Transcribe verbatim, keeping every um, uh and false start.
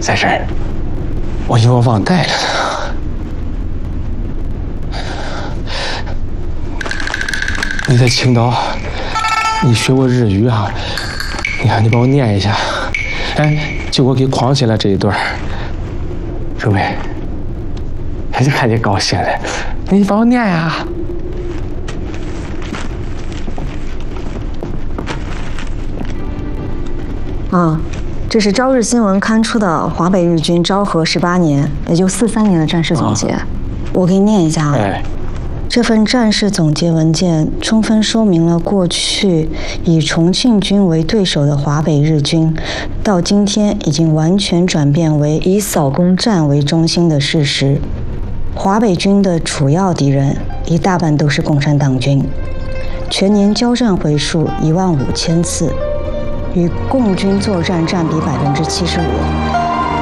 在这儿，我以为我忘带了呢。你在青岛，你学过日语啊？你看，你帮我念一下。哎，就我给框起来这一段。诸位，还是看你高兴了，你帮我念呀。 啊，这是朝日新闻刊出的华北日军昭和十八年，也就四三年的战事总结。啊、我给你念一下啊。 哎。 这份战事总结文件充分说明了过去以重庆军为对手的华北日军，到今天已经完全转变为以扫攻战为中心的事实。华北军的主要敌人一大半都是共产党军，全年交战回数一万五千次，与共军作战占比百分之七十五。